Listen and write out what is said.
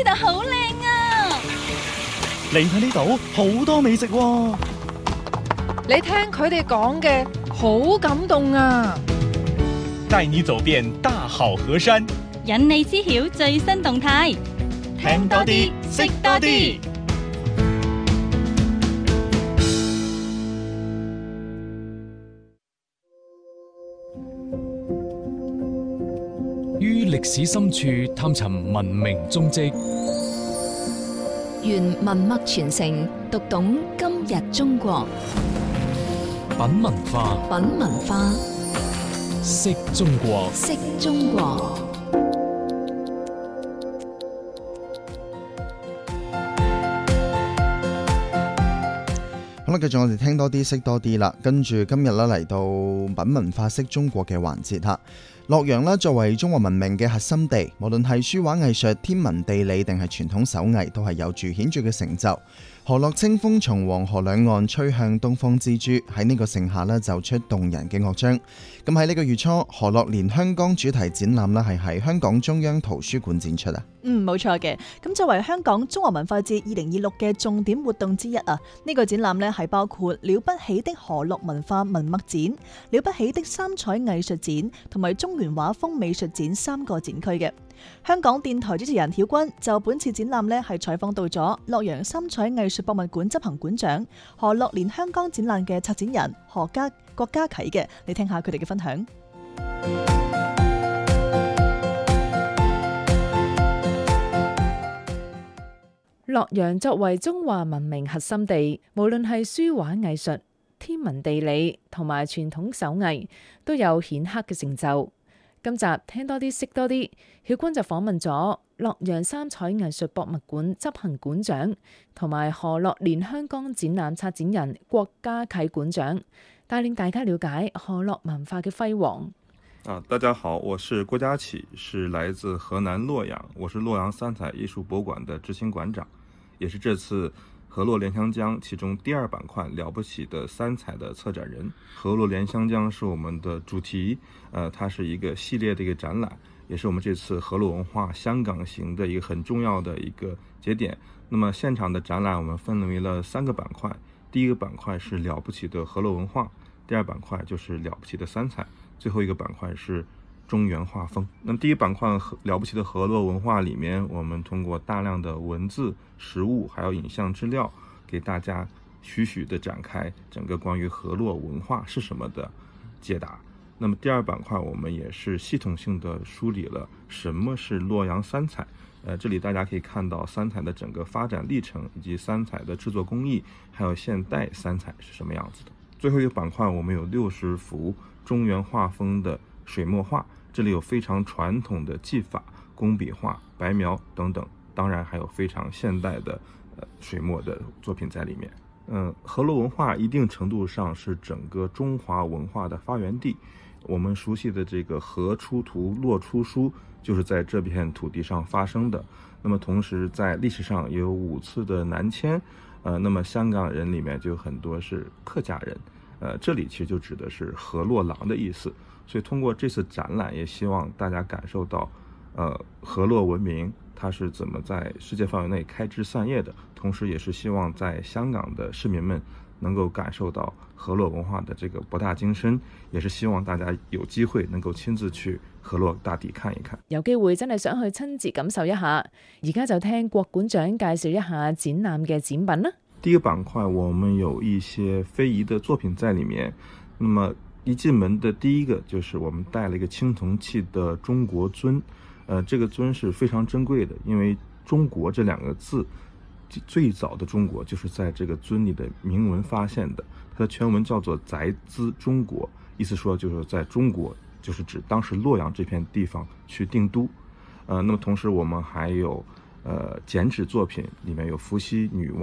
實好靚啊！ 你睇呢度好多美食喎。 你聽佢哋講嘅好感動啊！ 帶你走遍大好河山， 引你知曉最新動態， 聽多啲，識多啲。 於歷史深處探尋文明蹤跡， 願文脈傳承，讀懂今日中國。 品文化， 品文化， 識中國， 識中國。 好啦，繼續我哋聽多啲，識多啲啦。跟住今日咧嚟到品文化識中國嘅環節嚇。洛陽咧作為中華文明嘅核心地，無論係書畫藝術、天文地理定係傳統手藝，都係有住顯著嘅成就。河洛清風從黃河兩岸吹向東方之珠，喺呢個盛夏咧奏出動人嘅樂章。咁喺呢個月初，河洛連香江主題展覽咧係喺香港中央圖書館展出啊。 冇錯嘅。咁作為香港中華文化節2026嘅重點活動之一啊，呢個展覽呢係包括了不起的河洛文化文物展、了不起的三彩藝術展同埋中原畫風美術展3個展區嘅。香港電台主持人曉君就本次展覽呢係採訪到咗洛陽三彩藝術博物館執行館長、河洛連香江展覽嘅策展人郭家啟嘅，你聽下佢哋嘅分享。 洛陽作為中華文明核心地，無論係書畫藝術、天文地理同埋傳統手藝，都有顯赫嘅成就。今集聽多啲，識多啲，曉君就訪問咗洛陽三彩藝術博物館執行館長同埋河洛連香江展覽策展人郭家啟館長，帶領大家了解河洛文化嘅輝煌。 大家好，我是郭家啟，是來自河南洛陽，我是洛陽三彩藝術博物館的執行館長，也是這次河洛連香江其中第2板塊了不起的三彩的策展人。河洛連香江是我們的主題，它是一個系列的一個展覽，也是我們這次河洛文化香港行的一個很重要的一個節點。那麼現場的展覽我們分為了3個板塊，第一個板塊是了不起的河洛文化，第2板塊就是了不起的三彩，最後一個板塊是中原畫風。那麼第一板塊了不起的河洛文化裡面，我們通過大量的文字、實物還有影像資料，給大家徐徐的展開整個關於河洛文化是什麼的解答。那麼第2板塊我們也是系統性的梳理了什麼是洛陽三彩，這裡大家可以看到三彩的整個發展歷程，以及三彩的製作工藝，還有現代三彩是什麼樣子的。最後一個板塊我們有60幅中原畫風的水墨畫，這裡有非常傳統的技法、工筆畫、白描等等，當然還有非常現代的水墨的作品在裡面。河洛文化一定程度上是整個中華文化的發源地。我們熟悉的這個河出圖，洛出書，就是在這片土地上發生的。那麼同時在歷史上也有5次的南遷，那麼香港人裡面就很多是客家人，這裡其實就指的是河洛郎的意思。所以通過這次展覽，也希望大家感受到，河洛文明它是怎麼在世界範圍內開枝散葉的，同時也是希望在香港的市民們能夠感受到河洛文化的這個博大精深，也是希望大家有機會能夠親自去河洛大地看一看。 有機會真係想去親自感受一下，而家就聽郭館長介紹一下展覽嘅展品啦。 第一個板塊我們有一些非遺的作品在裡面，那麼一進門的第一個就是我們帶了一個青銅器的中國尊，這個尊是非常珍貴的，因為中國這2個字最早的中國就是在這個尊裡的銘文發現的，它的全文叫做宅茲中國，意思說就是在中國，就是指當時洛陽這片地方去定都。那麼同時我們還有剪紙作品，裡面有伏羲女媧